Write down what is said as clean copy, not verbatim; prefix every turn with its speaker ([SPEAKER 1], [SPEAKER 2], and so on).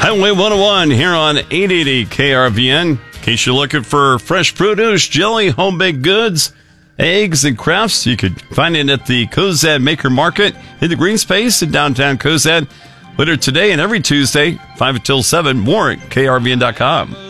[SPEAKER 1] Highway 101 here on 880 KRVN. In case you're looking for fresh produce, jelly, home-baked goods, eggs, and crafts, you could find it at the Cozad Maker Market in the Green Space in downtown Cozad. Later today and every Tuesday, 5 until 7. More at krvn.com.